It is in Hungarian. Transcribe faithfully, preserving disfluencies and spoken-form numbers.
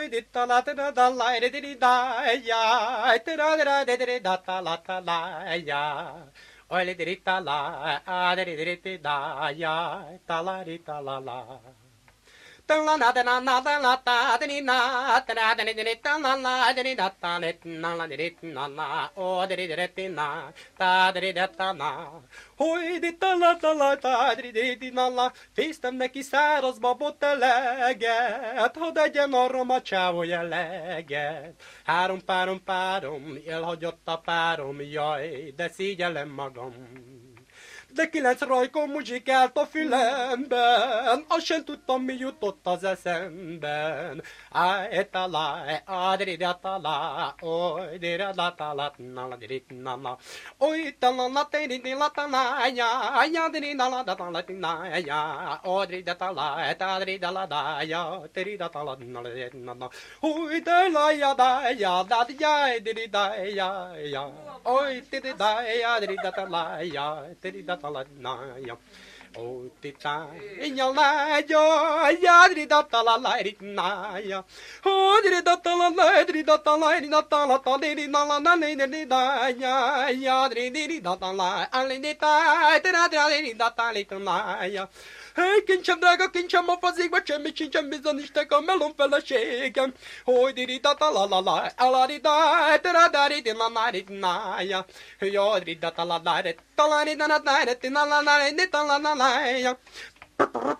Oi di ta la ta da la di di da ya ta da da da di da ta la ta la ya oi di di ta la a di di di da ya ta la di ta la la ta la na da na na da la ta di na ta da di di ta la la di da ta le na la di na la o di di di na ta di da ta na oi di ta la ta la ta di di na la fésztem neki száraz babot eleget, hadd egyen arra a csávó jelleget. Három párom párom, elhagyott a párom, jaj, de szégyellem magam. De kilenc rajkom muzsikált a fülemben, azt sem tudtam, mi jutott az eszemben. Áj, talá, ádri, de talá, oly, de la talá, nala, de nala, oly, talá, la, teri, de la talá, ya, ya, de nala, da talá, na, ya, odri, de talá, tadri, de la da, ya, teri, da talá, nala, de nala, oly, de la, ya, da, ya, da, ya, de da, ya, ya, oy, de da, ya, de da talá, ya, teri, da talá, na, ya. Oh, tita, ya la ya, ya di da ta la la di na ya. Oh, di da ta la la di da ta la di da ta la ta di na la na di di da ya, ya di di da ta la, ali di ta, di da da di da ta li na ya. Hey, kincsem drága, kincsem a fazékba, semmi sincsen bizony istek a melon feleségem. Hogy di da ta la la la, ala di da, di da da di na na di na ya. Yo di da ta la la di ta la di da na na di na la la di ta la la la ya.